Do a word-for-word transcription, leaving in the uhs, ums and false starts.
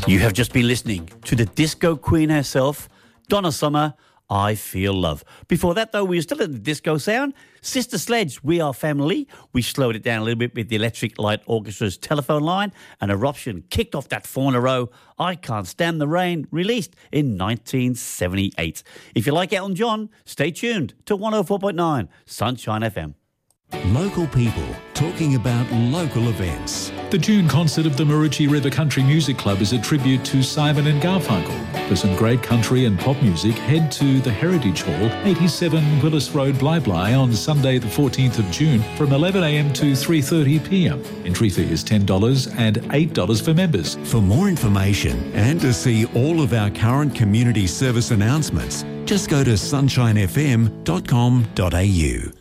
You have just been listening to the disco queen herself, Donna Summer, I Feel Love. Before that, though, we were still at the disco sound. Sister Sledge, We Are Family. We slowed it down a little bit with the Electric Light Orchestra's Telephone Line, and Eruption kicked off that four in a row, I Can't Stand the Rain, released in nineteen seventy-eight. If you like Elton John, stay tuned to one oh four point nine Sunshine F M. Local people talking about local events. The June concert of the Maroochy River Country Music Club is a tribute to Simon and Garfunkel. For some great country and pop music, head to the Heritage Hall, eighty-seven Willis Road, Bly Bly, on Sunday the fourteenth of June from eleven a m to three thirty p m. Entry fee is ten dollars and eight dollars for members. For more information and to see all of our current community service announcements, just go to sunshine f m dot com dot a u.